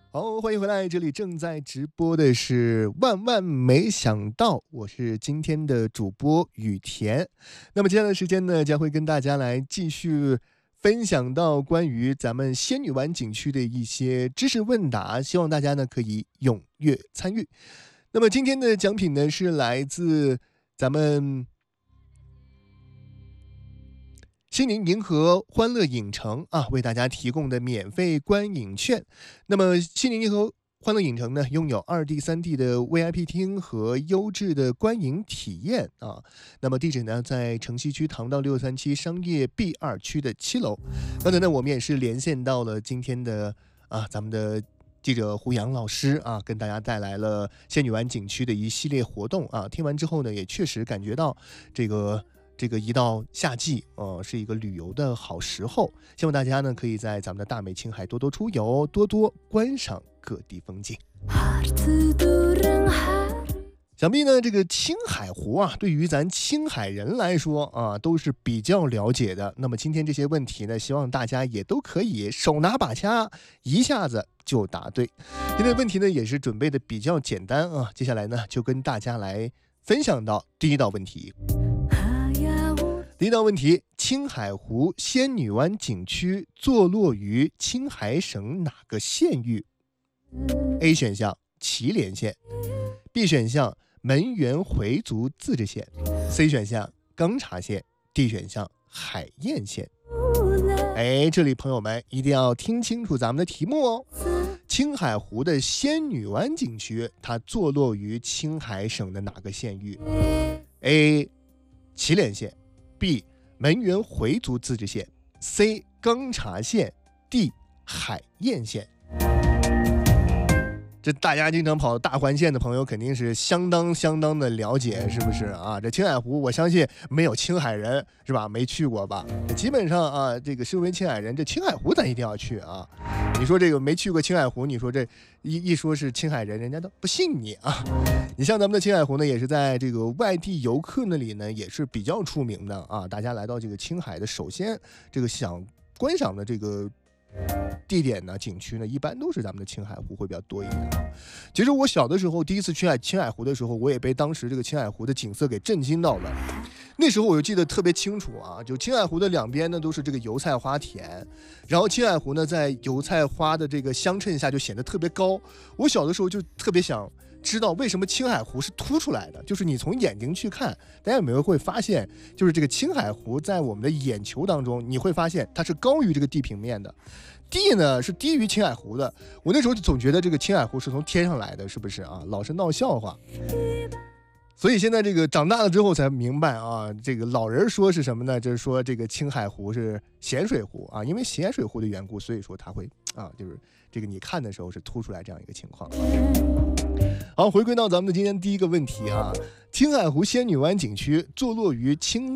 好，欢迎回来，这里正在直播的是万万没想到，我是今天的主播雨田。那么接下来的时间呢，将会跟大家来继续分享到关于咱们仙女湾景区的一些知识问答，希望大家呢可以踊跃参与。那么今天的奖品呢是来自咱们西宁银河欢乐影城为大家提供的免费观影券。那么西宁银河欢乐影城呢，拥有2D、3D 的 VIP 厅和优质的观影体验那么地址呢，在城西区唐道637商业 B2 区的7楼。刚才呢，我们也是连线到了今天的咱们的记者胡杨老师跟大家带来了仙女湾景区的一系列活动听完之后呢，也确实感觉到这个一到夏季是一个旅游的好时候，希望大家呢可以在咱们的大美青海多多出游，多多观赏各地风景。想必呢这个青海湖对于咱青海人来说都是比较了解的。那么今天这些问题呢，希望大家也都可以手拿把掐，一下子就答对。今天的问题呢也是准备的比较简单接下来呢就跟大家来分享到第一道问题。第一道问题，青海湖仙女湾景区坐落于青海省哪个县域？ A 选项祁连县， B 选项门源回族自治县， C 选项钢察县， D 选项海晏县。这里朋友们一定要听清楚咱们的题目青海湖的仙女湾景区它坐落于青海省的哪个县域？ A 祁连县， B 门源回族自治县， C 钢察县， D 海晏县。这大家经常跑大环线的朋友肯定是相当的了解，是不是这青海湖我相信没有青海人是吧没去过吧，基本上这个身为青海人，这青海湖咱一定要去你说这个没去过青海湖，你说这一说是青海人，人家都不信你你像咱们的青海湖呢，也是在这个外地游客那里呢也是比较出名的大家来到这个青海的，首先这个想观赏的这个地点呢景区呢一般都是咱们的青海湖会比较多一点其实我小的时候第一次去青海湖的时候，我也被当时这个青海湖的景色给震惊到了。那时候我就记得特别清楚就青海湖的两边呢都是这个油菜花田，然后青海湖呢在油菜花的这个相衬下就显得特别高。我小的时候就特别想知道为什么青海湖是凸出来的，就是你从眼睛去看，大家有没有会发现，就是这个青海湖在我们的眼球当中，你会发现它是高于这个地平面的，地呢是低于青海湖的。我那时候就总觉得这个青海湖是从天上来的，是不是老是闹笑话。所以现在这个长大了之后才明白这个老人说是什么呢？就是说这个青海湖是咸水湖因为咸水湖的缘故，所以说它会就是这个你看的时候是凸出来这样一个情况。好，回归到咱们的今天第一个问题青海湖仙女湾景区坐落于青